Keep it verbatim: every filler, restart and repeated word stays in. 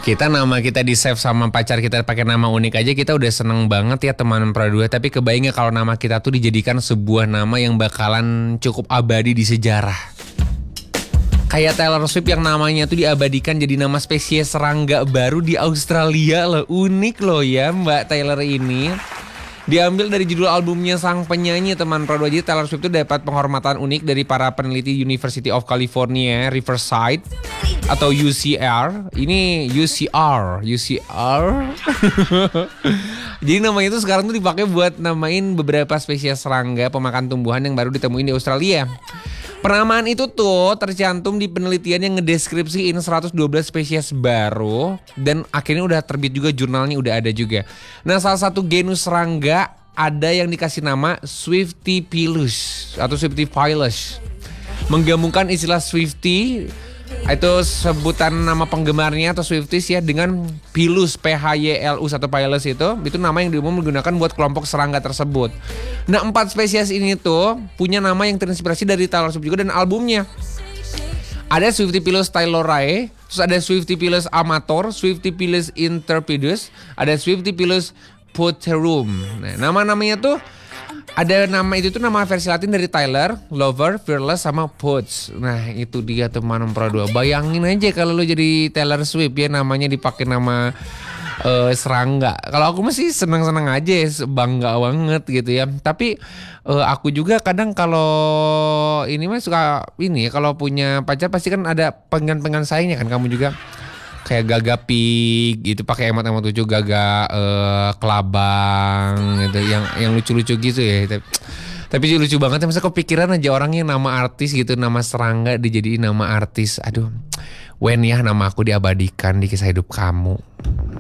Kita nama kita di save sama pacar kita pakai nama unik aja kita udah seneng banget ya teman perdua. Tapi kebayang nggak kalau nama kita tuh dijadikan sebuah nama yang bakalan cukup abadi di sejarah. Kayak Taylor Swift yang namanya tuh diabadikan jadi nama spesies serangga baru di Australia loh. Unik loh ya Mbak Taylor ini. Diambil dari judul albumnya sang penyanyi teman perdua. Jadi Taylor Swift itu dapat penghormatan unik dari para peneliti University of California Riverside atau U C R. Ini U C R, U C R. Jadi namanya itu sekarang tuh dipakai buat namain beberapa spesies serangga pemakan tumbuhan yang baru ditemuin di Australia. Penamaan itu tuh tercantum di penelitian yang ngedeskripsiin seratus dua belas spesies baru dan akhirnya udah terbit juga jurnalnya udah ada juga. Nah, salah satu genus serangga ada yang dikasih nama Swiftypilus atau Swiftypilus. Menggabungkan istilah Swifty itu sebutan nama penggemarnya atau Swifties ya dengan Pilus P H Y L U atau Pilus itu itu nama yang diumum digunakan buat kelompok serangga tersebut. Nah, empat spesies ini tuh punya nama yang terinspirasi dari Taylor Swift juga dan albumnya. Ada Swiftypilus taylorae, terus ada Swiftypilus amator, Swiftypilus interpidus, ada Swiftypilus puterum. Nah, nama-namanya tuh ada nama itu tuh nama versi Latin dari Tyler, Lover, Fearless sama Puts. Nah, itu dia teman Pro dua. Bayangin aja kalau lu jadi Taylor Swift ya namanya dipakai nama uh, serangga. Kalau aku masih senang-senang aja, bangga banget gitu ya. Tapi uh, aku juga kadang kalau ini mah suka ini ya kalau punya pacar pasti kan ada penggan-penggan sayangnya kan kamu juga. Kayak Gaga Pig gitu pakai emot-emot lucu Gaga uh, kelabang gitu yang yang lucu-lucu gitu ya. Tapi, tapi lucu banget ya masa kepikiran aja orangnya nama artis gitu nama serangga dijadiin nama artis. Aduh, Wen ya nama aku diabadikan di kisah hidup kamu.